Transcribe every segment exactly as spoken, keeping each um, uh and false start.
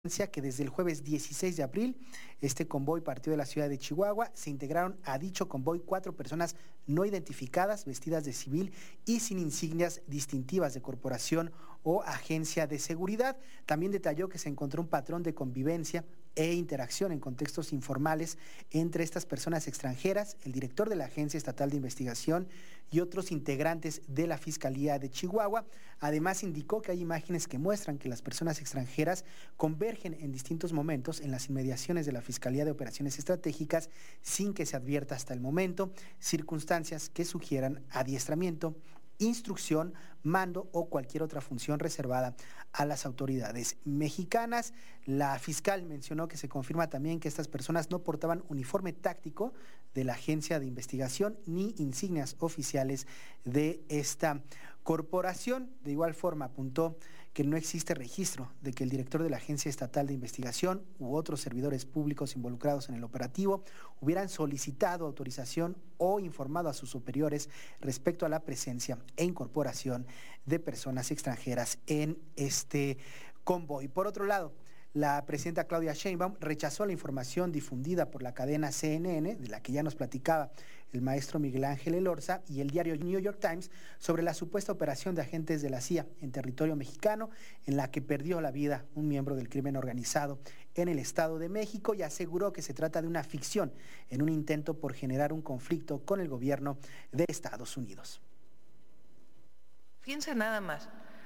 Que desde el jueves dieciséis de abril este convoy partió de la ciudad de Chihuahua. Se integraron a dicho convoy cuatro personas no identificadas, vestidas de civil y sin insignias distintivas de corporación o agencia de seguridad. También detalló que se encontró un patrón de convivencia e interacción en contextos informales entre estas personas extranjeras, el director de la Agencia Estatal de Investigación y otros integrantes de la Fiscalía de Chihuahua. Además, indicó que hay imágenes que muestran que las personas extranjeras convergen en distintos momentos en las inmediaciones de la Fiscalía de Operaciones Estratégicas sin que se advierta hasta el momento circunstancias que sugieran adiestramiento, instrucción, mando o cualquier otra función reservada a las autoridades mexicanas. La fiscal mencionó que se confirma también que estas personas no portaban uniforme táctico de la agencia de investigación ni insignias oficiales de esta corporación. De igual forma, apuntó que no existe registro de que el director de la Agencia Estatal de Investigación u otros servidores públicos involucrados en el operativo hubieran solicitado autorización o informado a sus superiores respecto a la presencia e incorporación de personas extranjeras en este convoy. Por otro lado, la presidenta Claudia Sheinbaum rechazó la información difundida por la cadena C N N, de la que ya nos platicaba el maestro Miguel Ángel Elorza, y el diario New York Times, sobre la supuesta operación de agentes de la C I A en territorio mexicano, en la que perdió la vida un miembro del crimen organizado en el Estado de México, y aseguró que se trata de una ficción en un intento por generar un conflicto con el gobierno de Estados Unidos. Fíjense nada más.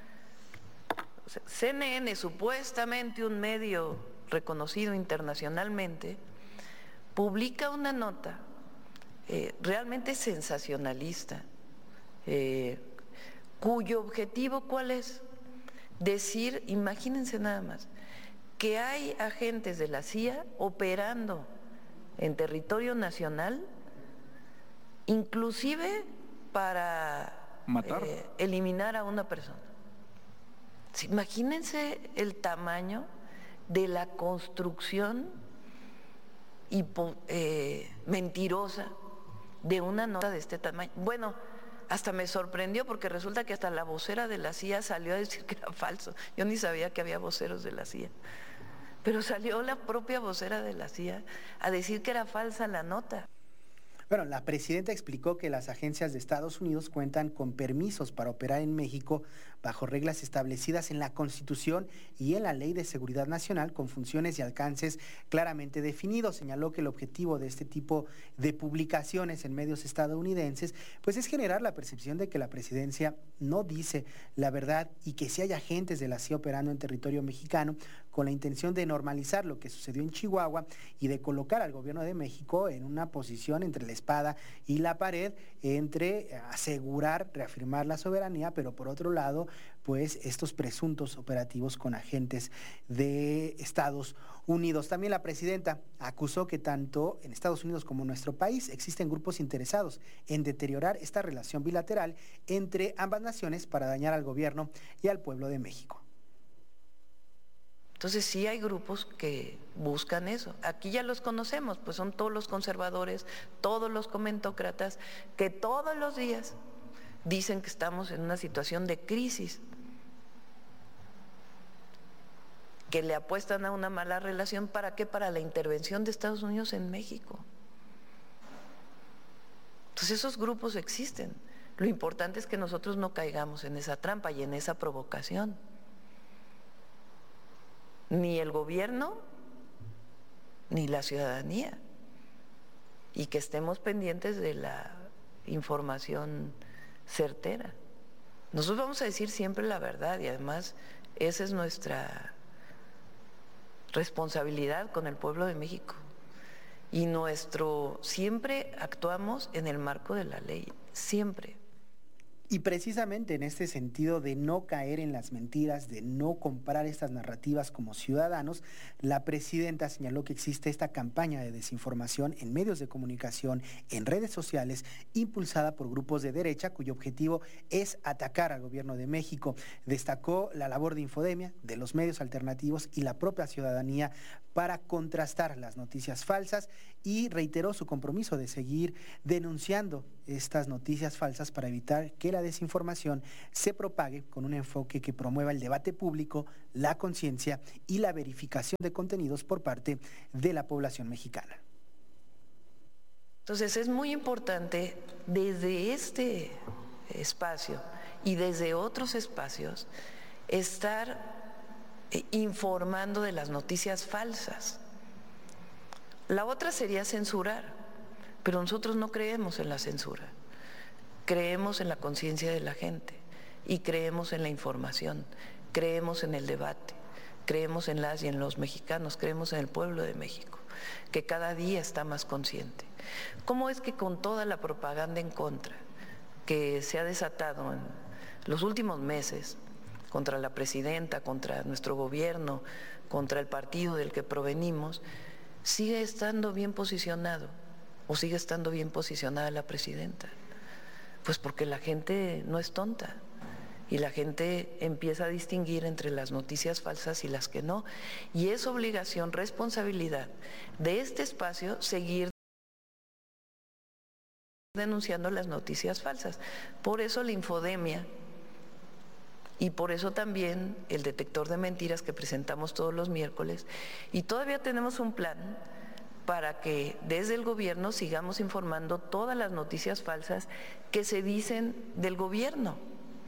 C N N, supuestamente un medio reconocido internacionalmente, publica una nota eh, realmente sensacionalista, eh, cuyo objetivo, ¿cuál es? Decir, imagínense nada más, que hay agentes de la C I A operando en territorio nacional, inclusive para matar, eh, eliminar a una persona. Imagínense el tamaño de la construcción hipo, eh, mentirosa de una nota de este tamaño. Bueno, hasta me sorprendió porque resulta que hasta la vocera de la C I A salió a decir que era falso. Yo ni sabía que había voceros de la C I A. Pero salió la propia vocera de la C I A a decir que era falsa la nota. Bueno, la presidenta explicó que las agencias de Estados Unidos cuentan con permisos para operar en México bajo reglas establecidas en la Constitución y en la Ley de Seguridad Nacional, con funciones y alcances claramente definidos. Señaló que el objetivo de este tipo de publicaciones en medios estadounidenses pues es generar la percepción de que la presidencia no dice la verdad y que sí hay agentes de la C I A operando en territorio mexicano con la intención de normalizar lo que sucedió en Chihuahua y de colocar al gobierno de México en una posición entre la espada y la pared, entre asegurar, reafirmar la soberanía, pero por otro lado, pues estos presuntos operativos con agentes de Estados Unidos. También la presidenta acusó que tanto en Estados Unidos como en nuestro país existen grupos interesados en deteriorar esta relación bilateral entre ambas naciones para dañar al gobierno y al pueblo de México. Entonces sí hay grupos que buscan eso. Aquí ya los conocemos, pues son todos los conservadores, todos los comentócratas, que todos los días dicen que estamos en una situación de crisis, que le apuestan a una mala relación. ¿Para qué? Para la intervención de Estados Unidos en México. Entonces esos grupos existen. Lo importante es que nosotros no caigamos en esa trampa y en esa provocación. Ni el gobierno, ni la ciudadanía, y que estemos pendientes de la información certera. Nosotros vamos a decir siempre la verdad y además esa es nuestra responsabilidad con el pueblo de México. Y nuestro, siempre actuamos en el marco de la ley, siempre. Y precisamente en este sentido de no caer en las mentiras, de no comprar estas narrativas como ciudadanos, la presidenta señaló que existe esta campaña de desinformación en medios de comunicación, en redes sociales, impulsada por grupos de derecha, cuyo objetivo es atacar al gobierno de México. Destacó la labor de Infodemia, de los medios alternativos y la propia ciudadanía para contrastar las noticias falsas y reiteró su compromiso de seguir denunciando estas noticias falsas para evitar que la desinformación se propague con un enfoque que promueva el debate público, la conciencia y la verificación de contenidos por parte de la población mexicana. Entonces es muy importante desde este espacio y desde otros espacios estar informando de las noticias falsas. La otra sería censurar, pero nosotros no creemos en la censura, creemos en la conciencia de la gente y creemos en la información, creemos en el debate, creemos en las y en los mexicanos, creemos en el pueblo de México, que cada día está más consciente. ¿Cómo es que con toda la propaganda en contra que se ha desatado en los últimos meses, contra la presidenta, contra nuestro gobierno, contra el partido del que provenimos, sigue estando bien posicionado o sigue estando bien posicionada la presidenta? Pues porque la gente no es tonta y la gente empieza a distinguir entre las noticias falsas y las que no. Y es obligación, responsabilidad de este espacio seguir denunciando las noticias falsas. Por eso la infodemia y por eso también el detector de mentiras que presentamos todos los miércoles, y todavía tenemos un plan para que desde el gobierno sigamos informando todas las noticias falsas que se dicen del gobierno,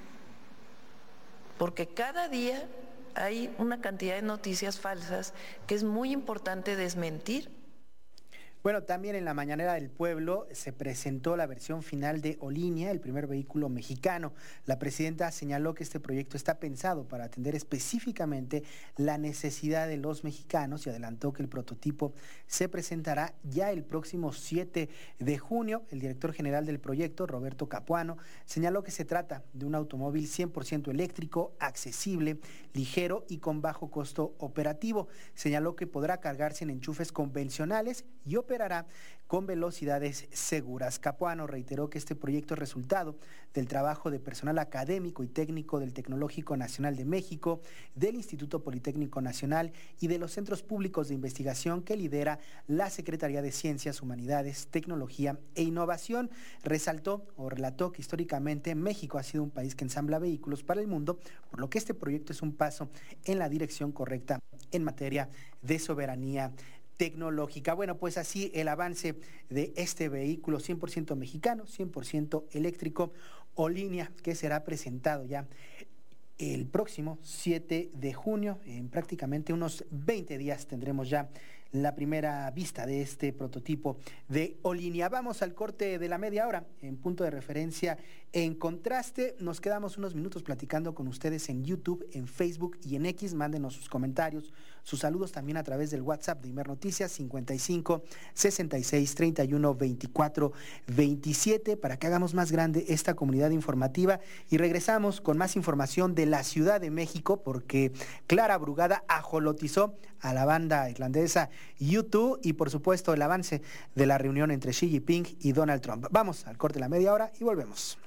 porque cada día hay una cantidad de noticias falsas que es muy importante desmentir. Bueno, también en la Mañanera del Pueblo se presentó la versión final de Olinia, el primer vehículo mexicano. La presidenta señaló que este proyecto está pensado para atender específicamente la necesidad de los mexicanos y adelantó que el prototipo se presentará ya el próximo siete de junio. El director general del proyecto, Roberto Capuano, señaló que se trata de un automóvil cien por ciento eléctrico, accesible, ligero y con bajo costo operativo. Señaló que podrá cargarse en enchufes convencionales y operará con velocidades seguras. Capuano reiteró que este proyecto es resultado del trabajo de personal académico y técnico del Tecnológico Nacional de México, del Instituto Politécnico Nacional y de los centros públicos de investigación que lidera la Secretaría de Ciencias, Humanidades, Tecnología e Innovación. Resaltó o relató que históricamente México ha sido un país que ensambla vehículos para el mundo, por lo que este proyecto es un paso en la dirección correcta en materia de soberanía tecnológica. Bueno, pues así el avance de este vehículo cien por ciento mexicano, cien por ciento eléctrico, Olinia, que será presentado ya el próximo siete de junio. En prácticamente unos veinte días tendremos ya la primera vista de este prototipo de Olinia. Vamos al corte de la media hora en punto de referencia en Contraste. Nos quedamos unos minutos platicando con ustedes en YouTube, en Facebook y en X. Mándenos sus comentarios, sus saludos también a través del WhatsApp de Imer Noticias cincuenta y cinco, sesenta y seis, treinta y uno, veinticuatro, veintisiete para que hagamos más grande esta comunidad informativa. Y regresamos con más información de la Ciudad de México porque Clara Brugada ajolotizó a la banda irlandesa U dos y por supuesto el avance de la reunión entre Xi Jinping y Donald Trump. Vamos al corte de la media hora y volvemos.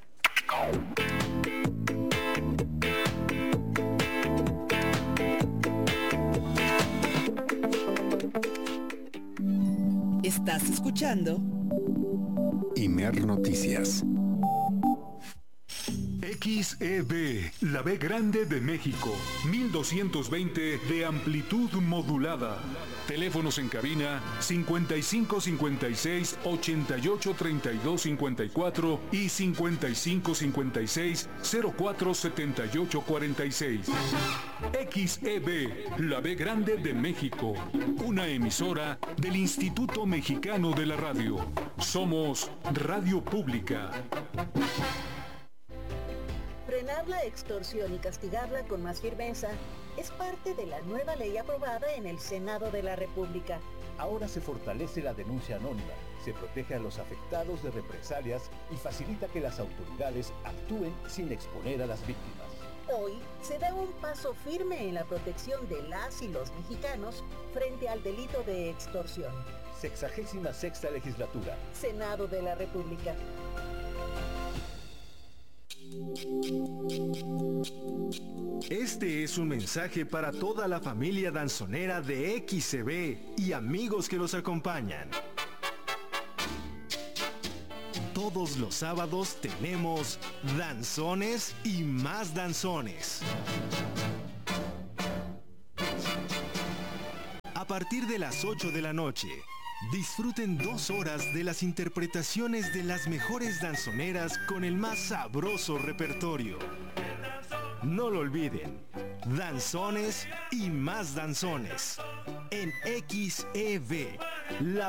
Estás escuchando Imer Noticias. X E B, la B grande de México, mil doscientos veinte de amplitud modulada. Teléfonos en cabina cincuenta y cinco cincuenta y seis ochenta y ocho treinta y dos cincuenta y cuatro y cincuenta y cinco cincuenta y seis cero cuatro setenta y ocho cuarenta y seis. X E B, la B grande de México, una emisora del Instituto Mexicano de la Radio. Somos Radio Pública. Frenar la extorsión y castigarla con más firmeza es parte de la nueva ley aprobada en el Senado de la República. Ahora se fortalece la denuncia anónima, se protege a los afectados de represalias y facilita que las autoridades actúen sin exponer a las víctimas. Hoy se da un paso firme en la protección de las y los mexicanos frente al delito de extorsión. Sexagésima sexta legislatura. Senado de la República. Este es un mensaje para toda la familia danzonera de X E B y amigos que los acompañan. todos los sábados tenemos danzones y más danzones. A partir de las ocho de la noche, disfruten dos horas de las interpretaciones de las mejores danzoneras con el más sabroso repertorio. No lo olviden, danzones y más danzones en X E V, la